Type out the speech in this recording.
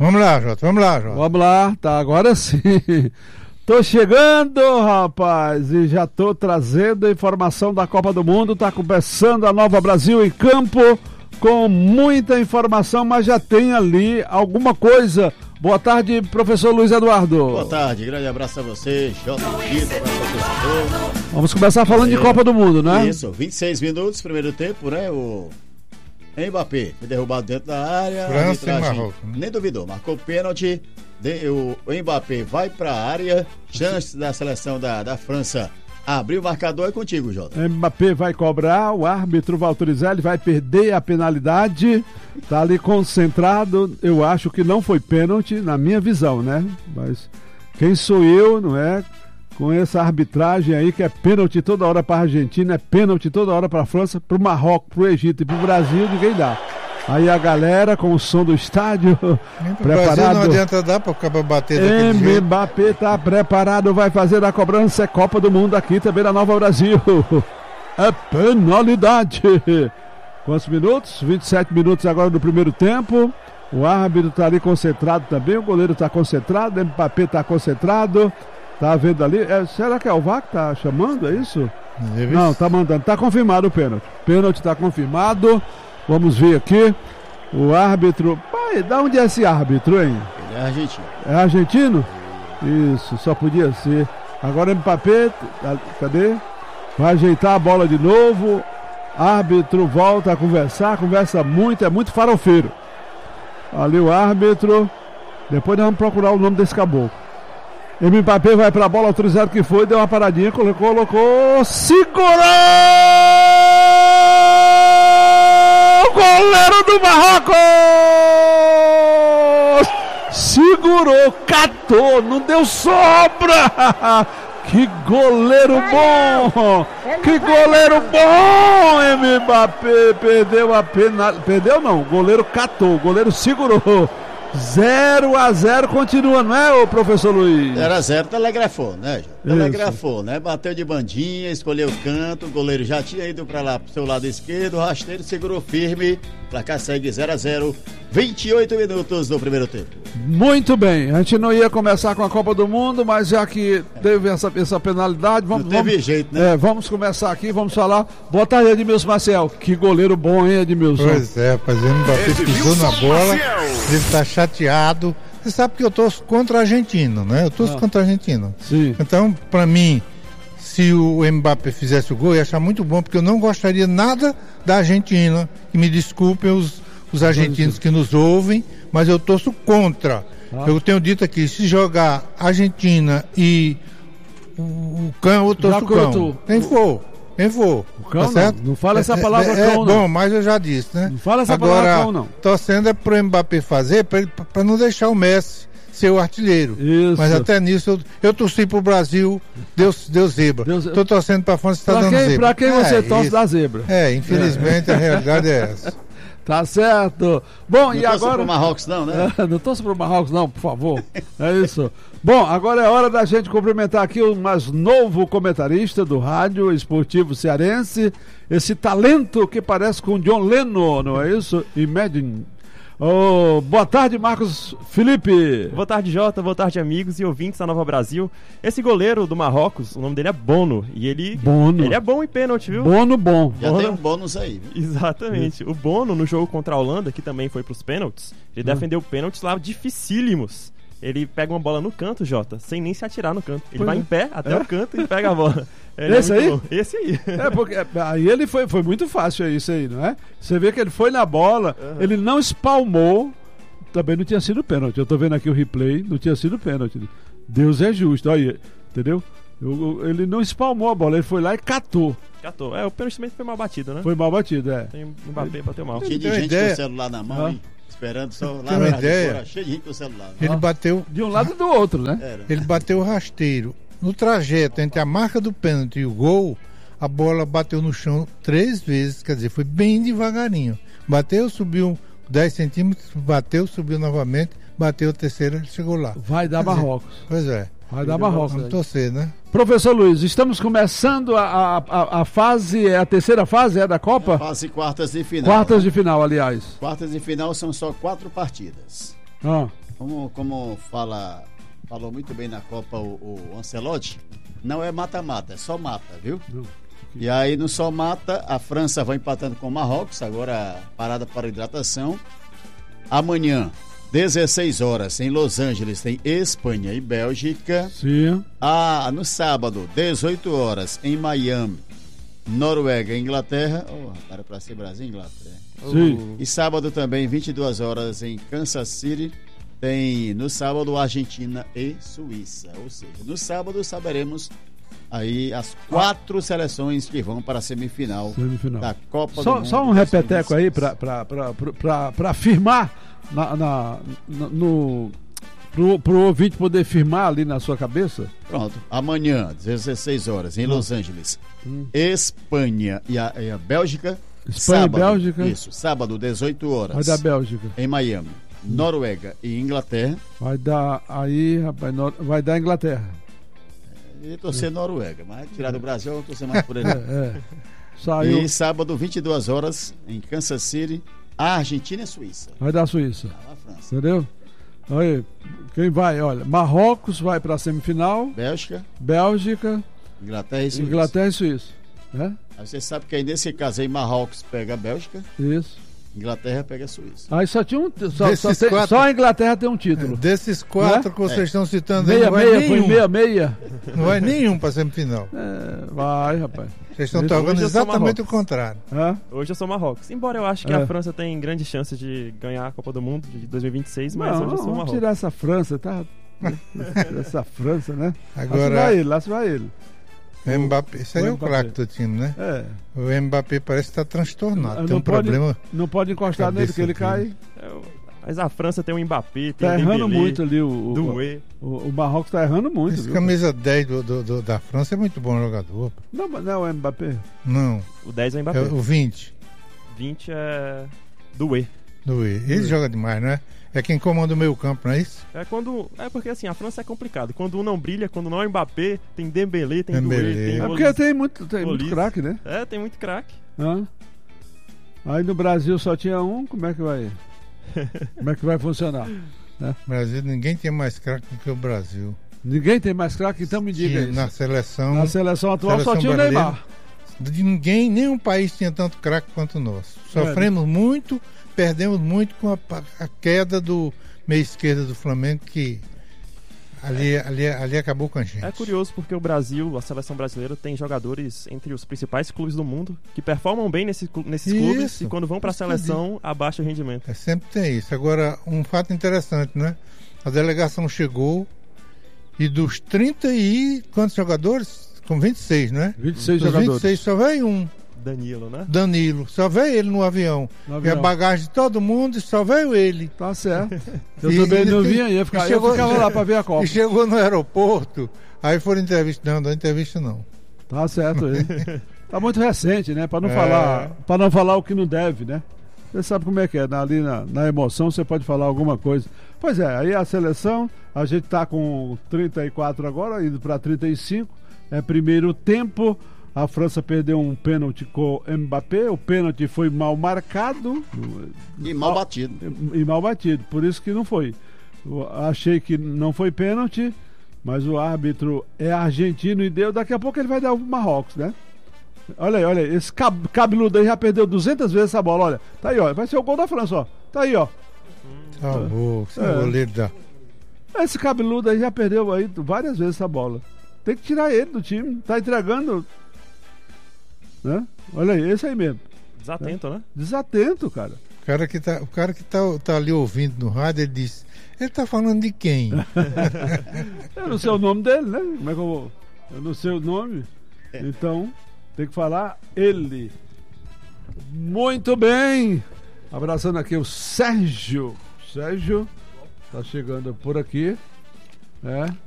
Vamos lá, Jota. Vamos lá, tá, agora sim. Tô chegando, rapaz, e já tô trazendo a informação da Copa do Mundo. Tá começando a Nova Brasil em campo com muita informação, mas já tem ali alguma coisa. Boa tarde, professor Luiz Eduardo. Boa tarde, grande abraço a você, Jota. Vamos começar falando de Copa do Mundo, né? Isso, 26 minutos, primeiro tempo, né? O Mbappé foi derrubado dentro da área. França e Marrocos, né? Nem duvidou, marcou pênalti. O Mbappé vai para a área. Chance da seleção da França abrir o marcador. É contigo, Jota. Mbappé vai cobrar, o árbitro vai autorizar, ele vai perder a penalidade. Tá ali concentrado. Eu acho que não foi pênalti, na minha visão, né? Mas quem sou eu, não é? Com essa arbitragem aí que é pênalti toda hora para a Argentina, é pênalti toda hora para a França, para o Marrocos, para o Egito e para o Brasil, ninguém dá. Aí a galera com o som do estádio preparado. Brasil não adianta dar para acabar bater daquele jeito. Mbappé tá preparado, vai fazer a cobrança, é Copa do Mundo aqui também na Nova Brasil. É penalidade. Quantos minutos? 27 minutos agora do primeiro tempo. O árbitro tá ali concentrado também, o goleiro tá concentrado, o Mbappé tá concentrado. Tá vendo ali? Será que é o VAR que tá chamando? É isso? Não, tá mandando. Tá confirmado o pênalti. Pênalti tá confirmado. Vamos ver aqui. O árbitro. Pai, da onde é esse árbitro, hein? Ele é argentino. É argentino? Isso, só podia ser. Agora Mbappé, cadê? Vai ajeitar a bola de novo. Árbitro volta a conversar, conversa muito, é muito farofeiro. Ali o árbitro. Depois nós vamos procurar o nome desse caboclo. Mbappé vai pra bola, autorizado que foi, deu uma paradinha, colocou, segurou! O goleiro do Marrocos! Segurou, catou, não deu sobra! Que goleiro bom! Que goleiro bom! Mbappé perdeu a penalidade. Perdeu não, o goleiro catou, o goleiro segurou. 0-0 continua, não é, o professor Luiz? 0-0, telegrafou, né? Telegrafou, né? Bateu de bandinha, escolheu o canto, o goleiro já tinha ido pra lá, pro seu lado esquerdo, o rasteiro segurou firme, placar segue 0-0, 28 minutos do primeiro tempo. Muito bem, a gente não ia começar com a Copa do Mundo, mas já que teve essa penalidade, não teve jeito, né? Vamos começar aqui, vamos falar. Boa tarde, Edmilson Maciel. Que goleiro bom, hein, Edmilson? Pois é, rapaz, ele Mbappé pisou na bola, ele tá chateado. Você sabe que eu torço contra a Argentina, né? Eu torço contra a Argentina. Sim. Então, pra mim, se o Mbappé fizesse o gol, eu ia achar muito bom, porque eu não gostaria nada da Argentina. E me desculpem os argentinos que nos ouvem, mas eu torço contra. Eu tenho dito aqui, se jogar Argentina e o cão, eu torço o cão. Quem for. O cão, tá certo? Não fala essa palavra cão, não. Bom, mas eu já disse, né? Não fala essa palavra cão, não. Torcendo é pro Mbappé fazer, pra não deixar o Messi ser o artilheiro. Isso. Mas até nisso eu torci pro Brasil, deu zebra. Tô torcendo pra França, tá dando zebra. Pra quem você torce da zebra? Infelizmente a realidade é essa. Tá certo. Bom, e agora... Não torce pro Marrocos não, né? Não torce pro Marrocos não, por favor. É isso. Bom, agora é hora da gente cumprimentar aqui o mais novo comentarista do rádio esportivo cearense, esse talento que parece com John Lennon, não é isso? Imagine. Boa tarde, Marcos Felipe. Boa tarde, Jota. Boa tarde, amigos e ouvintes da Nova Brasil. Esse goleiro do Marrocos, o nome dele é Bono. E ele é bom em pênalti, viu? Bono bom. Já tem um bônus aí, viu? Exatamente. O Bono, no jogo contra a Holanda, que também foi pros pênaltis, ele defendeu pênaltis lá dificílimos. Ele pega uma bola no canto, Jota, sem nem se atirar no canto. Ele vai em pé até o canto e pega a bola. Esse aí? Bom. Esse aí. Porque aí ele foi muito fácil isso aí, não é? Você vê que ele foi na bola, ele não espalmou, também não tinha sido pênalti. Eu tô vendo aqui o replay, não tinha sido pênalti. Deus é justo, olha, entendeu? Ele não espalmou a bola, ele foi lá e catou. O pênalti também foi mal batido, né? Foi mal batido, O Mbappé bateu mal. Tinha de gente com o celular na mão, hein? Esperando só lá na ideia. Cheio de gente com o celular. Ele bateu de um lado e do outro, né? Ele bateu o rasteiro. No trajeto entre a marca do pênalti e o gol, a bola bateu no chão 3 vezes, quer dizer, foi bem devagarinho. Bateu, subiu 10 centímetros, bateu, subiu novamente, bateu a terceira, chegou lá. Vai dar Marrocos. Pois é. Vai dar Marrocos. Vamos torcer, né? Professor Luiz, estamos começando a fase, a terceira fase da Copa? Fase quartas de final. Quartas de final, aliás. Quartas de final são só 4 partidas. Como falou muito bem na Copa o Ancelotti, não é mata-mata, é só mata, viu? E aí no só mata, a França vai empatando com o Marrocos, agora parada para hidratação. Amanhã, 16 horas, em Los Angeles, tem Espanha e Bélgica. Sim. No sábado, 18 horas, em Miami, Noruega e Inglaterra. Para pra ser Brasil e Inglaterra. Sim. E sábado também, 22 horas, em Kansas City, tem no sábado Argentina e Suíça. Ou seja, no sábado saberemos aí as 4 seleções que vão para a semifinal da Copa do Mundo. Só um repeteco aí para firmar pro ouvinte poder firmar ali na sua cabeça. Pronto, amanhã, 16 horas, em Los Angeles, Espanha e a Bélgica. Espanha sábado, e Bélgica. Isso, sábado, 18 horas. Vai dar Bélgica. Em Miami, Noruega e Inglaterra. Vai dar aí, rapaz, vai dar Inglaterra. E torcer Noruega, mas tirar do Brasil eu vou torcer mais por ele. Saiu. E sábado, 22 horas, em Kansas City, Argentina e Suíça. Vai dar Suíça. A França. Entendeu? Aí, quem vai? Olha, Marrocos vai para a semifinal. Bélgica, Inglaterra e Suíça. Né? Aí você sabe que aí nesse caso aí Marrocos pega a Bélgica. Isso. Inglaterra pega a Suíça. Aí só tinha só a Inglaterra tem um título. Desses 4 que vocês estão citando aí, não vai nenhum. Meia. Não vai nenhum para semifinal. Vai, rapaz. Vocês estão tocando exatamente o contrário. Hoje eu sou Marrocos. Embora eu acho que a França tem grande chance de ganhar a Copa do Mundo de 2026, mas hoje eu sou Marrocos. Vamos tirar essa França, tá? Essa França, né? Agora, lá se vai ele. Mbappé, esse aí é o craque do time, né? O Mbappé parece que está transtornado. Tem um problema. Não pode encostar nele que ele cai. Mas a França tem o Mbappé, tem tá o Dembélé, errando muito ali o Marrocos tá errando muito. Esse camisa 10 da França é muito bom jogador. Não é o Mbappé? Não. O 10 é o Mbappé. É o 20. 20 é Doué. Ele joga demais, né? É quem comanda o meio campo, não é isso? É porque assim, a França é complicado. Quando um não brilha, quando não é o Mbappé, tem Dembélé, tem Doué, tem porque tem muito craque, né? Tem muito craque. Aí no Brasil só tinha um, como é que vai? Como é que vai funcionar? No Brasil ninguém tem mais craque do que o Brasil. Ninguém tem mais craque, então me diga isso. Na seleção atual só tinha o Neymar. Nenhum país tinha tanto craque quanto o nosso. Sofremos muito, perdemos muito com a queda do meio esquerda do Flamengo, que ali acabou com a gente. É curioso porque o Brasil, a seleção brasileira, tem jogadores entre os principais clubes do mundo que performam bem nesses clubes e quando vão para a seleção abaixa o rendimento. Sempre tem isso. Agora, um fato interessante, né? A delegação chegou e dos 30 e quantos jogadores? Com 26, né? 26 jogadores. 26 só veio um. Danilo, né? Só veio ele no avião. E a bagagem de todo mundo, só veio ele. Tá certo. Eu também não vinha, eu ficava lá pra ver a Copa. E chegou no aeroporto, aí foram entrevistar. Não, dá entrevista não. Tá certo ele. Tá muito recente, né? Pra não falar o que não deve, né? Você sabe como é que é, ali na emoção você pode falar alguma coisa. Pois é, aí a seleção, a gente tá com 34 agora, indo pra 35, é primeiro tempo. A França perdeu um pênalti com o Mbappé. O pênalti foi mal marcado. E mal batido. Por isso que não foi. Eu achei que não foi pênalti, mas o árbitro é argentino e deu. Daqui a pouco ele vai dar o Marrocos, né? Olha aí. Esse cabeludo aí já perdeu 200 vezes essa bola. Olha, tá aí, ó. Vai ser o gol da França, ó. Tá aí, ó. Goleiro da... Esse cabeludo aí já perdeu aí várias vezes essa bola. Tem que tirar ele do time. Tá entregando... Né? Olha aí, esse aí mesmo. Desatento, né? Desatento, cara. O cara que tá ali ouvindo no rádio, ele diz: ele tá falando de quem? Eu não sei o nome dele, né? Como é que eu vou? Eu não sei o nome. Então, tem que falar ele. Muito bem. Abraçando aqui o Sérgio. Sérgio tá chegando por aqui.